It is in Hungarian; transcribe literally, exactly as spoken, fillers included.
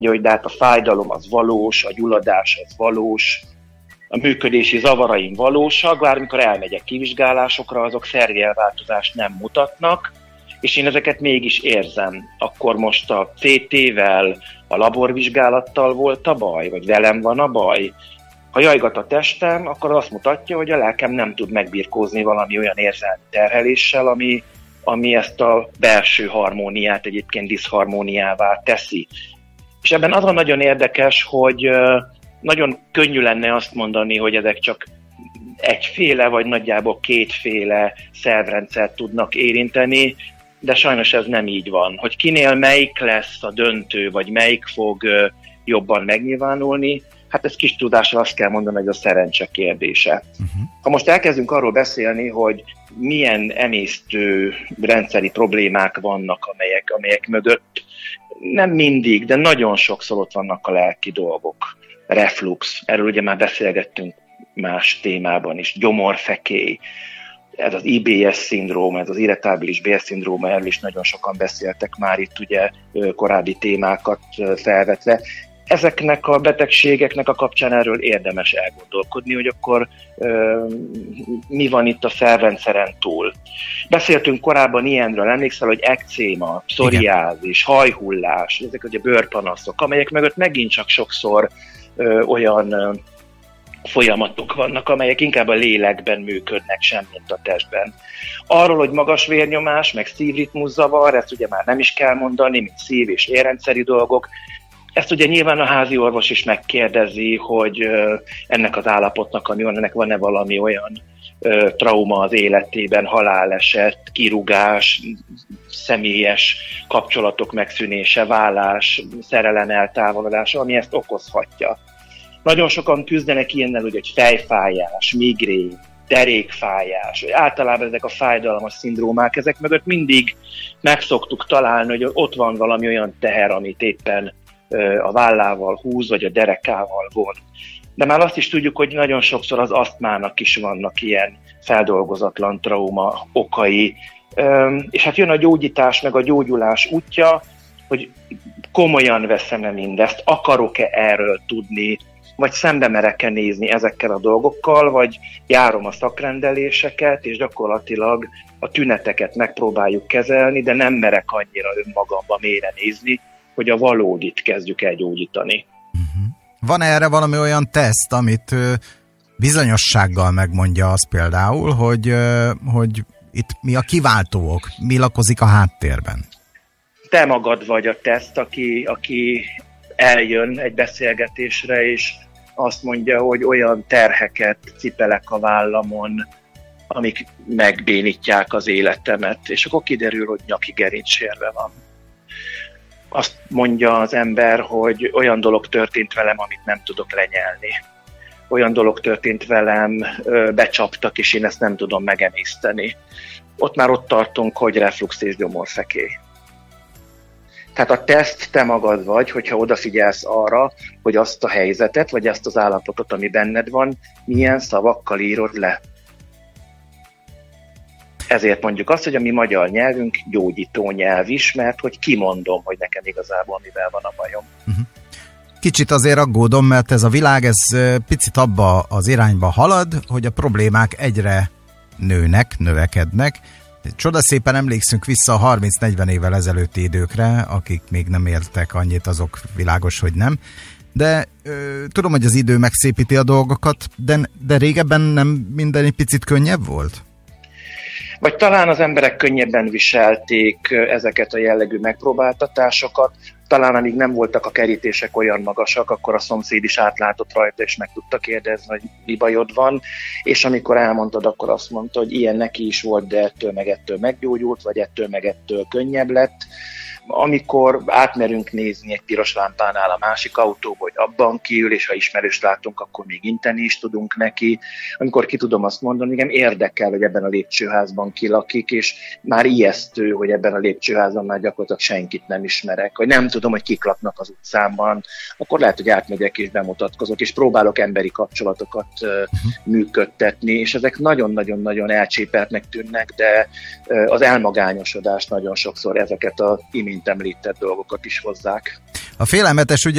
hogy de hát a fájdalom az valós, a gyulladás az valós, a működési zavaraim valósak, bár amikor elmegyek kivizsgálásokra, azok szerjelváltozást nem mutatnak, és én ezeket mégis érzem. Akkor most a cé té-vel, a laborvizsgálattal volt a baj, vagy velem van a baj. Ha jajgat a testem, akkor azt mutatja, hogy a lelkem nem tud megbirkózni valami olyan érzelmi terheléssel, ami, ami ezt a belső harmóniát egyébként diszharmóniává teszi. És ebben az a nagyon érdekes, hogy nagyon könnyű lenne azt mondani, hogy ezek csak egyféle vagy nagyjából kétféle szervrendszert tudnak érinteni, de sajnos ez nem így van. Hogy kinél melyik lesz a döntő, vagy melyik fog jobban megnyilvánulni, hát ez kis tudással azt kell mondani, hogy a szerencse kérdése. Uh-huh. Ha most elkezdünk arról beszélni, hogy milyen emésztő rendszeri problémák vannak, amelyek, amelyek mögött nem mindig, de nagyon sokszor ott vannak a lelki dolgok. Reflux, erről ugye már beszélgettünk más témában is, gyomorfekély, ez az i bé es-szindróma, ez az irritábilis bélszindróma, erről is nagyon sokan beszéltek már itt ugye korábbi témákat felvetve. Ezeknek a betegségeknek a kapcsán erről érdemes elgondolkodni, hogy akkor ö, mi van itt a szervrendszeren túl. Beszéltünk korábban ilyenről, emlékszel, hogy ekcéma, pszoriázis, hajhullás, ezek ugye bőrpanaszok, amelyek mögött megint csak sokszor ö, olyan ö, folyamatok vannak, amelyek inkább a lélekben működnek, sem mint a testben. Arról, hogy magas vérnyomás, meg szívritmuszavar, ezt ugye már nem is kell mondani, mint szív- és érrendszeri dolgok. Ezt ugye nyilván a házi orvos is megkérdezi, hogy ö, ennek az állapotnak, ami van, ennek van-e valami olyan ö, trauma az életében, haláleset, kirúgás, személyes kapcsolatok megszűnése, vállás, szerelem eltávolodása, ami ezt okozhatja. Nagyon sokan küzdenek ilyennel, hogy fejfájás, migrén, derékfájás, vagy általában ezek a fájdalmas szindrómák, ezek mögött mindig meg szoktuk találni, hogy ott van valami olyan teher, amit éppen a vállával húz, vagy a derekával von. De már azt is tudjuk, hogy nagyon sokszor az asztmának is vannak ilyen feldolgozatlan trauma okai. És hát jön a gyógyítás, meg a gyógyulás útja, hogy komolyan veszem-e mindezt, akarok-e erről tudni, vagy szembe merek-e nézni ezekkel a dolgokkal, vagy járom a szakrendeléseket, és gyakorlatilag a tüneteket megpróbáljuk kezelni, de nem merek annyira önmagamba mélyre nézni, hogy a valódit kezdjük el gyógyítani. Uh-huh. Van erre valami olyan teszt, amit ö, bizonyossággal megmondja azt például, hogy, ö, hogy itt mi a kiváltóok, mi lakozik a háttérben? Te magad vagy a teszt, aki, aki eljön egy beszélgetésre, és azt mondja, hogy olyan terheket cipelek a vállamon, amik megbénítják az életemet, és akkor kiderül, hogy nyaki gerincsérve van. Azt mondja az ember, hogy olyan dolog történt velem, amit nem tudok lenyelni. Olyan dolog történt velem, becsaptak, és én ezt nem tudom megemészteni. Ott már ott tartunk, hogy reflux és gyomorfekély. Tehát a teszt te magad vagy, hogyha odafigyelsz arra, hogy azt a helyzetet, vagy azt az állapotot, ami benned van, milyen szavakkal írod le. Ezért mondjuk azt, hogy a mi magyar nyelvünk gyógyító nyelv is, mert hogy kimondom, hogy nekem igazából mivel van a bajom. Kicsit azért aggódom, mert ez a világ, ez picit abba az irányba halad, hogy a problémák egyre nőnek, növekednek. Csodaszépen emlékszünk vissza a harminc-negyven évvel ezelőtti időkre, akik még nem éltek annyit, azok világos, hogy nem. De ö, tudom, hogy az idő megszépíti a dolgokat, de, de régebben nem minden egy picit könnyebb volt? Vagy talán az emberek könnyebben viselték ezeket a jellegű megpróbáltatásokat, talán amíg nem voltak a kerítések olyan magasak, akkor a szomszéd is átlátott rajta, és meg tudta kérdezni, hogy mi bajod van, és amikor elmondtad, akkor azt mondta, hogy ilyen neki is volt, de ettől meg ettől meggyógyult, vagy ettől meg ettől könnyebb lett. Amikor átmerünk nézni egy piros lámpánál a másik autóba, hogy abban kiül, és ha ismerős látunk, akkor még inteni is tudunk neki. Amikor ki tudom azt mondani, igen, érdekel, hogy ebben a lépcsőházban ki lakik, és már ijesztő, hogy ebben a lépcsőházban már gyakorlatilag senkit nem ismerek, vagy nem tudom, hogy kik laknak az utcámban, akkor lehet, hogy átmegyek és bemutatkozok, és próbálok emberi kapcsolatokat uh, működtetni, és ezek nagyon-nagyon-nagyon elcsépeltnek tűnnek, de uh, az elmagányosodás nagyon sokszor ezeket a imént említett dolgokat is hozzák. A félelmetes ugye